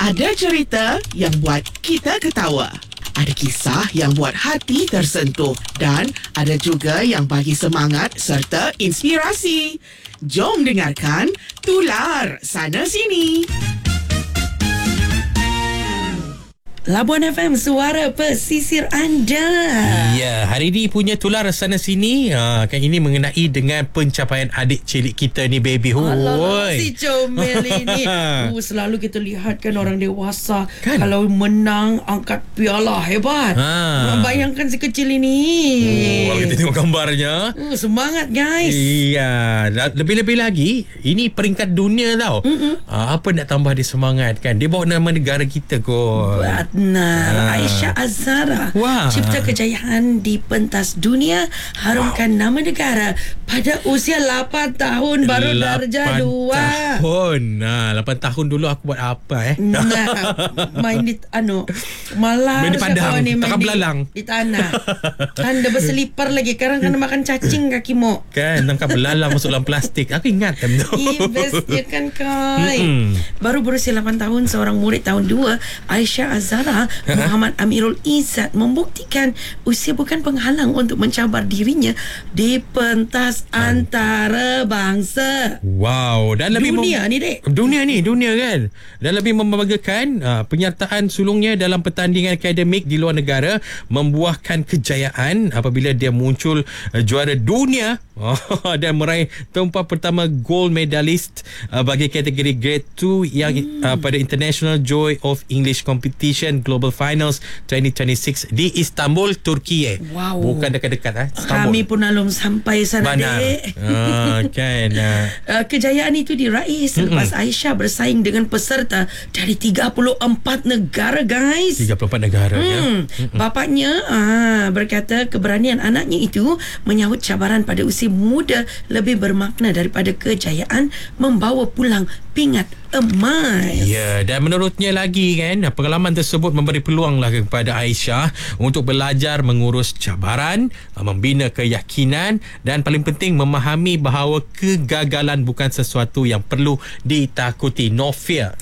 Ada cerita yang buat kita ketawa. Ada kisah yang buat hati tersentuh. Dan ada juga yang bagi semangat serta inspirasi. Jom dengarkan Tular Sana Sini. Labuan FM, suara pesisir anda. Ya, hari ni punya Tular Sana Sini kan ini mengenai dengan pencapaian adik cilik kita ni, baby. Alah, si comel ini. Selalu kita lihat kan orang dewasa kan? Kalau menang angkat piala, hebat. Bayangkan si kecil ini. Kalau kita tengok gambarnya, semangat guys. Iya, lebih-lebih lagi ini peringkat dunia tau. Apa nak tambah dia semangat kan? Dia bawa nama negara kita kot. Aisyah Azhara, cipta kejayaan di pentas dunia, harumkan nama negara pada usia 8 tahun baru darjah 2. 8 tahun dulu aku buat apa main di malah main di padang, main belalang di tanah. Kan dah berselipar lagi. Sekarang kena makan cacing kaki mo. Kan tangkap belalang masuk dalam plastik. Aku ingat time tu. Bestnya kan Kai. Baru berusia 8 tahun, seorang murid tahun 2 Aisyah Azhara Muhammad Amirul Izzat membuktikan usia bukan penghalang untuk mencabar dirinya di pentas antarabangsa. Wow, dan lebih dunia ni dek. Dunia kan. Dan lebih membanggakan, penyertaan sulungnya dalam pertandingan akademik di luar negara membuahkan kejayaan apabila dia muncul juara dunia dan meraih tempat pertama gold medalist bagi kategori grade 2 yang pada International Joy of English Competition Global Finals 2026 di Istanbul, Turki. Wow. Bukan dekat-dekat Istanbul. Kami pun belum sampai sana dek. Kan. Kejayaan itu diraih selepas Aisyah bersaing dengan peserta dari 34 negara guys. 34 negara ya. Bapaknya berkata keberanian anaknya itu menyahut cabaran pada usia muda lebih bermakna daripada kejayaan membawa pulang pingat emas. Ya, dan menurutnya lagi kan, pengalaman tersebut memberi peluang lah kepada Aisyah untuk belajar mengurus cabaran, membina keyakinan dan paling penting memahami bahawa kegagalan bukan sesuatu yang perlu ditakuti. No fear.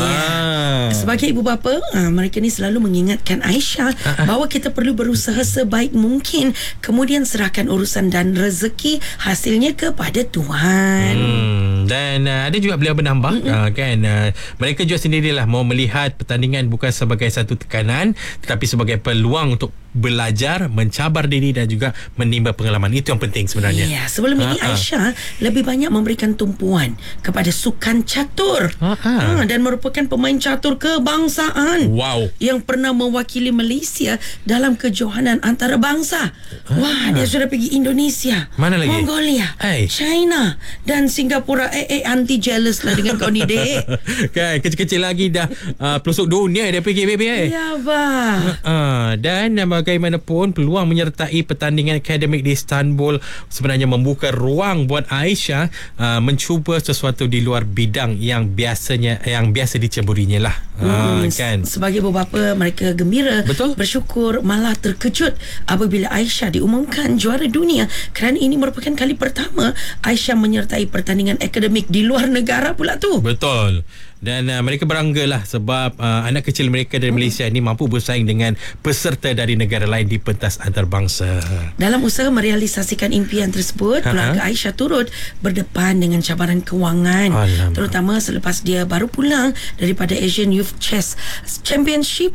Sebagai ibu bapa, mereka ni selalu mengingatkan Aisyah bahawa kita perlu berusaha sebaik mungkin, kemudian serahkan urusan dan rezeki hasilnya kepada Tuhan. Dan ada juga beliau menambah kan, mereka juga sendirilah mau melihat pertandingan bukan sebagai satu tekanan tetapi sebagai peluang untuk belajar, mencabar diri dan juga menimba pengalaman. Itu yang penting sebenarnya. Ya, sebelum ini Aisyah lebih banyak memberikan tumpuan kepada sukan catur dan merupakan pemain catur kebangsaan yang pernah mewakili Malaysia dalam kejohanan antarabangsa. Dia sudah pergi Indonesia, mana lagi? Mongolia, China dan Singapura. Anti jealous lah dengan kau ni dek. Kan kecil-kecil lagi dah pelosok dunia dia pergi baby. Ya bah. Dan bagaimanapun peluang menyertai pertandingan akademik di Istanbul sebenarnya membuka ruang buat Aisyah mencuba sesuatu di luar bidang yang biasa diceburinya lah. Kan. Sebagai beberapa mereka gembira, bersyukur malah terkejut apabila Aisyah diumumkan juara dunia kerana ini merupakan kali pertama Aisyah menyertai pertandingan akademik di luar negara pula tu. Betul. Dan mereka berangga lah sebab anak kecil mereka dari Malaysia ni mampu bersaing dengan peserta dari negara lain di pentas antarabangsa. Dalam usaha merealisasikan impian tersebut, keluarga Aisyah turut berdepan dengan cabaran kewangan. Terutama selepas dia baru pulang daripada Asian Youth Chess Championship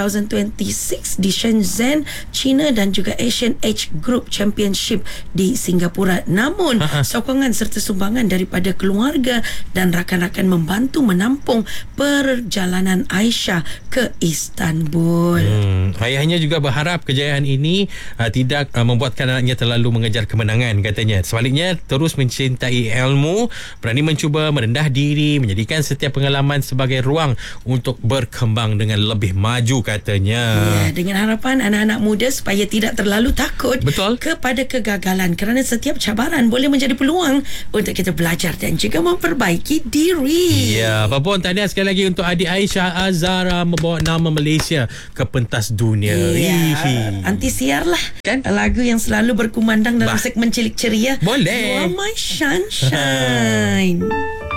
2026 di Shenzhen, China dan juga Asian Age Group Championship di Singapura. Namun sokongan serta sumbangan daripada keluarga dan rakan-rakan membantu menampung perjalanan Aisyah ke Istanbul. Ayahnya juga berharap kejayaan ini tidak membuatkan anaknya terlalu mengejar kemenangan, katanya. Sebaliknya, terus mencintai ilmu, berani mencuba merendah diri, menjadikan setiap pengalaman sebagai ruang untuk berkembang dengan lebih maju, katanya. Dengan harapan anak-anak muda supaya tidak terlalu takut kepada kegagalan kerana setiap cabaran boleh menjadi peluang untuk kita belajar dan juga memperbaiki diri. Ya, apa pun tahniah sekali lagi untuk adik Aisyah Azhara membawa nama Malaysia ke pentas dunia. Anti siar lah kan? Lagu yang selalu berkumandang dalam segmen Cilik Ceria. Boleh. You are my sunshine.